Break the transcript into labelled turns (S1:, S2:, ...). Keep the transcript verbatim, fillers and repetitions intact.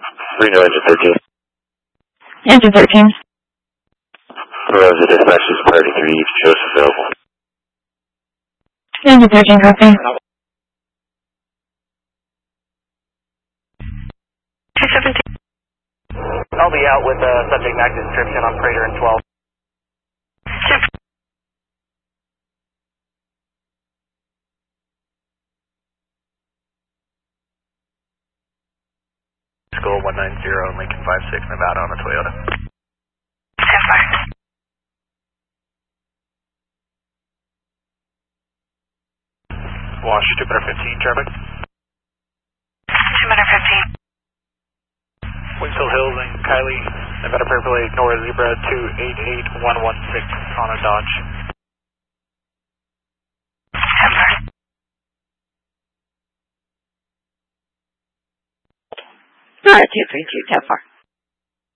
S1: Reno engine thirteen.
S2: Engine thirteen.
S1: Rosa dispatch is priority three, Joseph available.
S2: Engine thirteen, copy.
S3: two seventeen.
S4: I'll be out with a uh, subject active description on Prater and twelve.
S1: School one nine zero, Lincoln five six, Nevada on a Toyota.
S3: ten five.
S1: Wash, two fifteen, traffic.
S3: two fifteen.
S1: Winslow Hills and Kylie, Nevada Purple Lake, North Zebra two eight eight one one six on a Dodge.
S3: ten five.
S2: Alright, two three two, ten four.